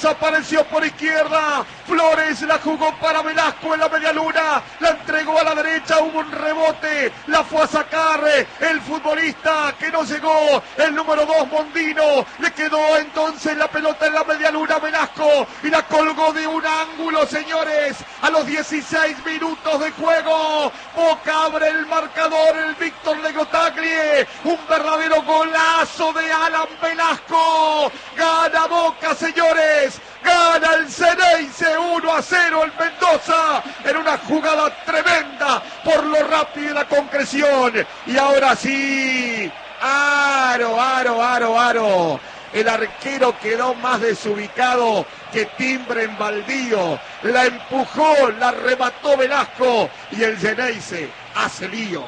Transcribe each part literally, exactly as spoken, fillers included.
Desapareció por izquierda. Flores la jugó para Velasco en la media luna. La entregó a la derecha. Hubo un rebote. La fue a sacar el futbolista que no llegó. El número dos, Mondino. Le quedó entonces la pelota en la media luna Velasco. Y la colgó de un ángulo, señores. A los dieciséis minutos de juego. Boca abre el marcador. El Víctor Legotaglie. Un verdadero golazo de Alan Velasco. Gana Boca, señores. Gana el Ceneice uno a cero el Mendoza en una jugada tremenda por lo rápido y la concreción. Y ahora sí, aro, aro, aro, aro. El arquero quedó más desubicado que timbre en baldío. La empujó, la remató Velasco y el Ceneice hace lío.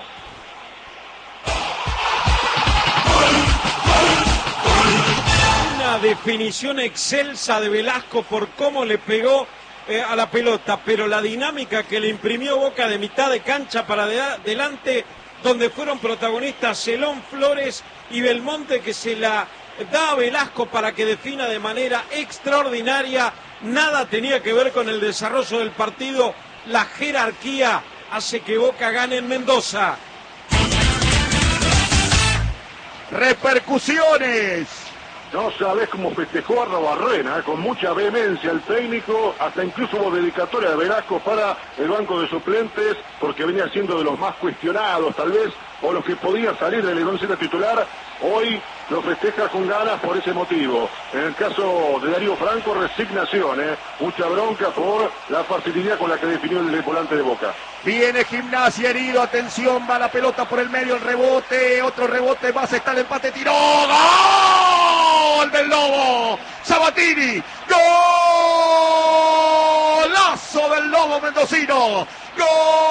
Una definición excelsa de Velasco por cómo le pegó eh, a la pelota, pero la dinámica que le imprimió Boca de mitad de cancha para de adelante, donde fueron protagonistas Celón, Flores y Belmonte, que se la da a Velasco para que defina de manera extraordinaria. Nada tenía que ver con el desarrollo del partido. La jerarquía hace que Boca gane en Mendoza. Repercusiones. No sabés cómo festejó a Arrobarrena, ¿eh? Con mucha vehemencia el técnico, hasta incluso hubo dedicatoria de Velasco para el banco de suplentes, porque venía siendo de los más cuestionados tal vez, o los que podían salir del once titular. Hoy lo festeja con ganas por ese motivo. En el caso de Darío Franco, resignación, ¿eh? Mucha bronca por la facilidad con la que definió el volante de Boca. Viene Gimnasia herido, atención, va la pelota por el medio, el rebote, otro rebote más, está el empate, tiró, ¡gol del Lobo! Sabatini, ¡golazo del Lobo mendocino! ¡Gol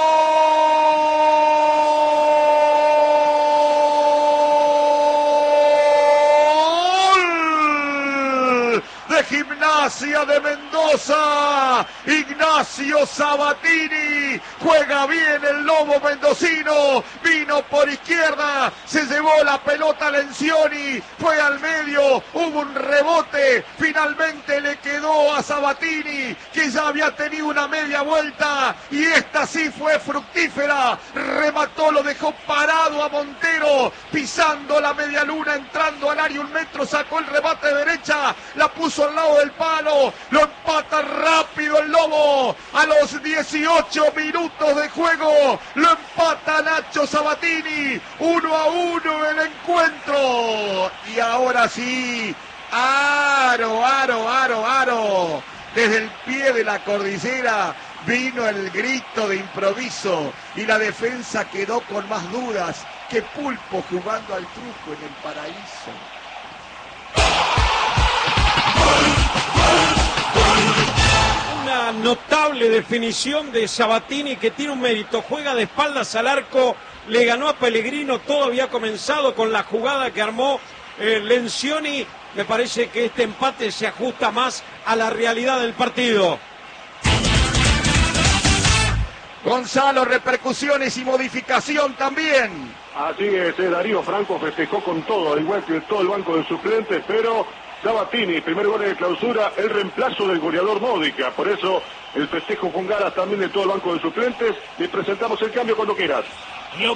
de Gimnasia de Mendoza! Ignacio Sabatini, juega bien el Lobo mendocino, vino por izquierda, se llevó la pelota a Lencioni, fue al medio, hubo un rebote, finalmente le quedó a Sabatini, que ya había tenido una media vuelta, y esta sí fue fructífera, remató, lo dejó parado a Montero, pisando la media luna, entrando al área un metro, sacó el remate de derecha, la puso al lado del palo, lo empata rápido el Lobo, a los dieciocho minutos de juego, lo empata Nacho Sabatini, uno a uno el encuentro, y ahora sí, aro, aro, aro, aro, desde el pie de la cordillera vino el grito de improviso, y la defensa quedó con más dudas que Pulpo jugando al truco en el paraíso. Una notable definición de Sabatini, que tiene un mérito, juega de espaldas al arco, le ganó a Pellegrino, todo había comenzado con la jugada que armó eh, Lencioni. Me parece que este empate se ajusta más a la realidad del partido. Gonzalo, repercusiones y modificación también. Así es, eh, Darío Franco festejó con todo, al igual que todo el banco de suplentes, pero Sabatini, primer gol de clausura, el reemplazo del goleador Módica, por eso el festejo con ganas también de todo el banco de suplentes. Le presentamos el cambio cuando quieras.